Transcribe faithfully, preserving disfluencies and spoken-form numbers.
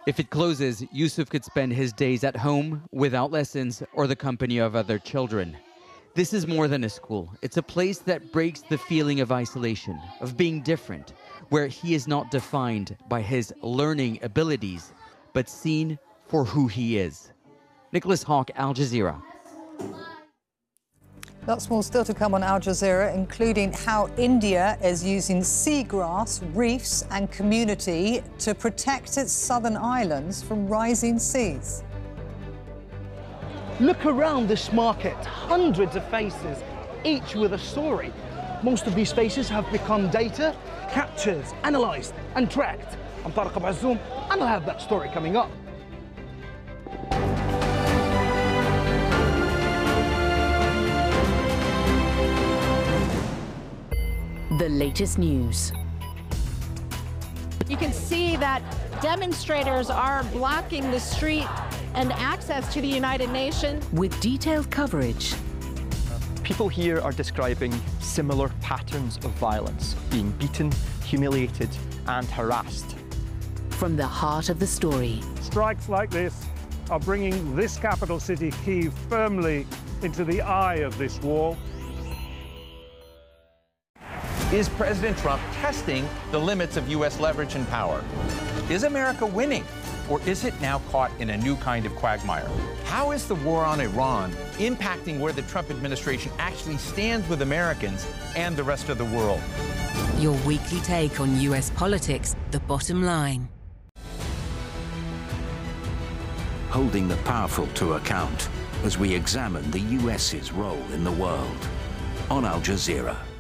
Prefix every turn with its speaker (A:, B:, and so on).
A: If it closes, Yusuf could spend his days at home without lessons or the company of other children. This is more than a school. It's a place that breaks the feeling of isolation, of being different, where he is not defined by his learning abilities, but seen for who he is. Nicholas Hawke, Al Jazeera.
B: Lots more still to come on Al Jazeera, including how India is using seagrass, reefs and community to protect its southern islands from rising seas.
C: Look around this market, hundreds of faces, each with a story. Most of these faces have become data, captured, analysed and tracked. I'm Tariq Abu Azzoum, and I'll have that story coming up.
D: The latest news.
E: You can see that demonstrators are blocking the street and access to the United Nations.
D: With detailed coverage.
F: People here are describing similar patterns of violence, being beaten, humiliated and harassed.
D: From the heart of the story.
G: Strikes like this are bringing this capital city, Kyiv, firmly into the eye of this war.
H: Is President Trump testing the limits of U S leverage and power? Is America winning, or is it now caught in a new kind of quagmire? How is the war on Iran impacting where the Trump administration actually stands with Americans and the rest of the world?
D: Your weekly take on U S politics, The Bottom Line.
I: Holding the powerful to account as we examine the U S's role in the world on Al Jazeera.